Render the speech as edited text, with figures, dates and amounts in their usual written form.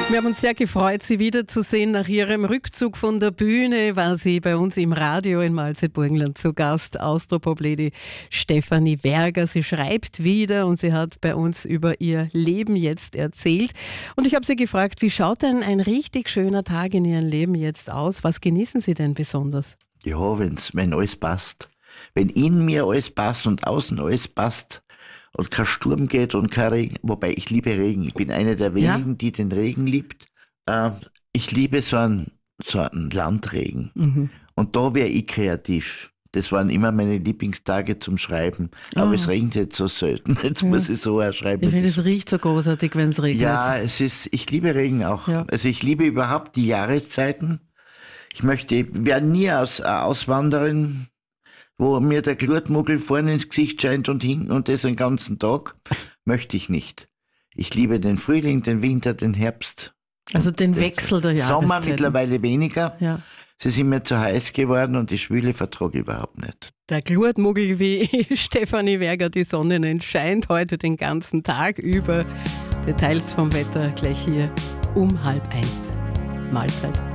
Wir haben uns sehr gefreut, Sie wiederzusehen. Nach Ihrem Rückzug von der Bühne war sie bei uns im Radio in Malzburgenland zu Gast. Austropop-Lady Stefanie Werger. Sie schreibt wieder und sie hat bei uns über ihr Leben jetzt erzählt. Und ich habe sie gefragt, wie schaut denn ein richtig schöner Tag in Ihrem Leben jetzt aus? Was genießen Sie denn besonders? Ja, wenn alles passt. Wenn in mir alles passt und außen alles passt und kein Sturm geht und kein Regen, wobei ich liebe Regen. Ich bin einer der wenigen, die den Regen liebt. Ich liebe so einen Landregen. Mhm. Und da wäre ich kreativ. Das waren immer meine Lieblingstage zum Schreiben. Aber es regnet jetzt so selten. Jetzt muss ich so schreiben. Ich finde, es riecht so großartig, wenn es regnet. Ja, ich liebe Regen auch. Ja. Also ich liebe überhaupt die Jahreszeiten. Ich wäre nie Auswanderin, wo mir der Glurtmuggel vorne ins Gesicht scheint und hinten und das den ganzen Tag, möchte ich nicht. Ich liebe den Frühling, den Winter, den Herbst. Also den Wechsel der Jahreszeiten. Sommer mittlerweile weniger. Ja. Es ist immer zu heiß geworden und die Schwüle vertrage ich überhaupt nicht. Der Glurtmuggel wie Stefanie Werger, die Sonne scheint heute den ganzen Tag über. Details vom Wetter gleich hier um 12:30. Mahlzeit.